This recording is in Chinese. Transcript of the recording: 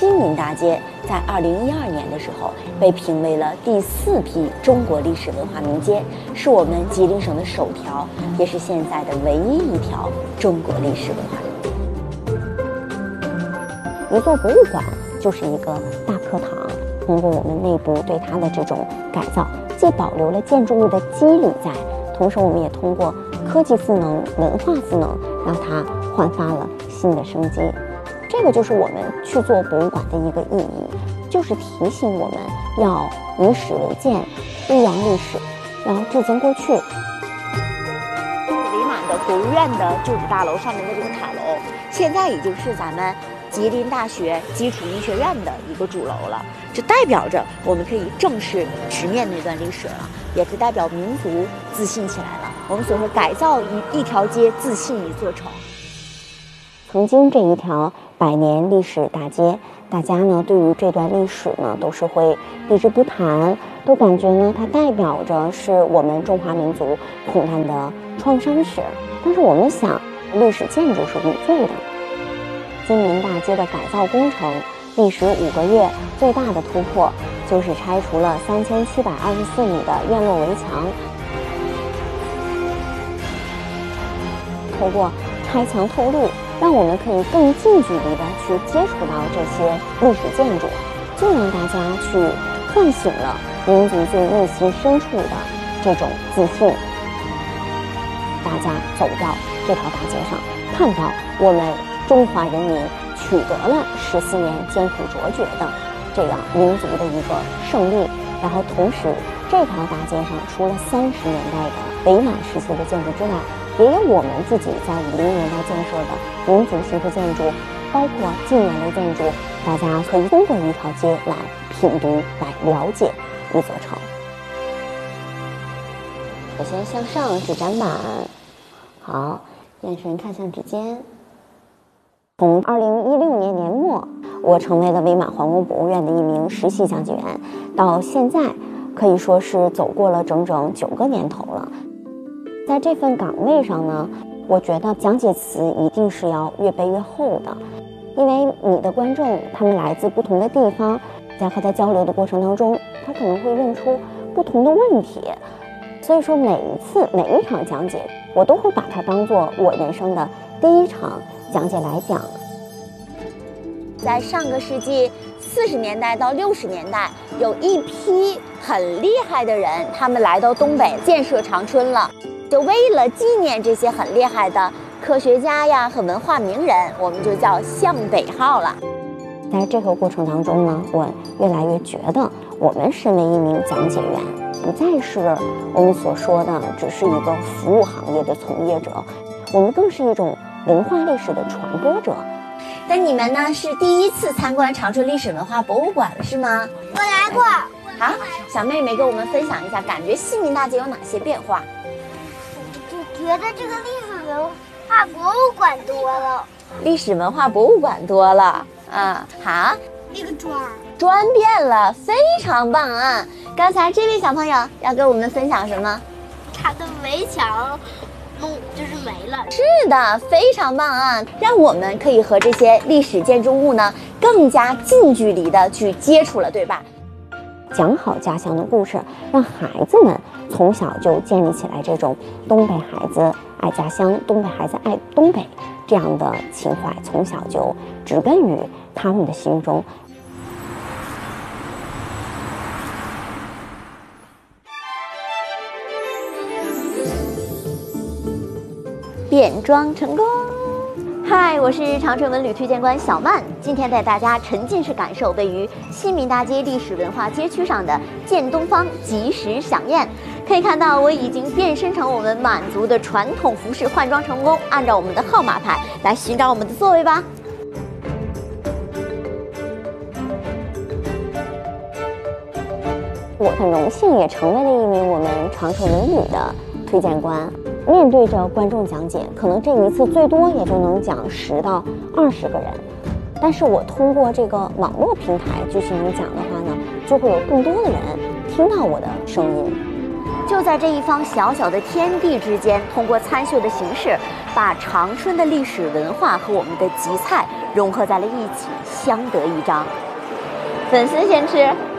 西民大街在2012年的时候被评为了第4批中国历史文化名街，是我们吉林省的首条，也是现在的唯一一条中国历史文化名街。一座博物馆就是一个大课堂，通过我们内部对它的这种改造，既保留了建筑物的肌理在，同时我们也通过科技赋能、文化赋能，让它焕发了新的生机。这个就是我们去做博物馆的一个意义，就是提醒我们要以史为鉴，弘扬历史，要致敬过去。伪满的国务院的旧址大楼上面的这个塔楼，现在已经是咱们吉林大学基础医学院的一个主楼了，这代表着我们可以正式直面那段历史了，也是代表民族自信起来了。我们所说改造一条街，自信一座城。曾经这一条100年历史大街，大家呢对于这段历史呢都是会避之不谈，都感觉呢它代表着是我们中华民族苦难的创伤史。但是我们想，历史建筑是无罪的。金民大街的改造工程历时5个月，最大的突破就是拆除了3724米的院落围墙。透过拆墙透路，让我们可以更近距离的去接触到这些历史建筑，就让大家去唤醒了民族最内心深处的这种自信。大家走到这条大街上，看到我们中华人民取得了14年艰苦卓绝的这样民族的一个胜利。然后同时，这条大街上除了30年代的伪满时期的建筑之外，也有我们自己在50年代建设的民族形式建筑，包括近年类建筑，大家可以通过一条街来品读、来了解一座城。首先向上是展板，好，眼神看向指尖。从2016年年末，我成为了伪满皇宫博物院的一名实习讲解员，到现在可以说是走过了整整9个年头了。在这份岗位上呢，我觉得讲解词一定是要越背越厚的，因为你的观众他们来自不同的地方，在和他交流的过程当中，他可能会问出不同的问题，所以说每一场讲解，我都会把它当做我人生的第一场讲解来讲。在上个世纪40年代到60年代，有一批很厉害的人，他们来到东北建设长春了。就为了纪念这些很厉害的科学家呀和文化名人，我们就叫向北号了。在这个过程当中呢，我越来越觉得我们身为一名讲解员，不再是我们所说的只是一个服务行业的从业者，我们更是一种文化历史的传播者。但你们呢是第一次参观长春历史文化博物馆是吗？ 我来过。 好，小妹妹跟我们分享一下，感觉西民大街有哪些变化？ 觉得这个历史文化博物馆多了， 历史文化博物馆多了啊！好， 那个砖变了，非常棒啊！刚才这位小朋友要跟我们分享什么？ 它的围墙就是没了。 是的，非常棒啊！让我们可以和这些历史建筑物呢更加近距离的去接触了，对吧？讲好家乡的故事，让孩子们从小就建立起来这种东北孩子爱家乡、东北孩子爱东北这样的情怀，从小就植根于他们的心中。变装成功！嗨，我是长春文旅推荐官小曼，今天带大家沉浸式感受位于西民大街历史文化街区上的建东方即时飨宴。可以看到，我已经变身成我们满族的传统服饰，换装成功，按照我们的号码牌来寻找我们的座位吧。我很荣幸也成为了一名我们长春文旅的推荐官。面对着观众讲解，可能这一次最多也就能讲10到20个人，但是我通过这个网络平台继续讲的话呢，就会有更多的人听到我的声音。就在这一方小小的天地之间，通过参绣的形式，把长春的历史文化和我们的集菜融合在了一起，相得益彰。粉丝先吃。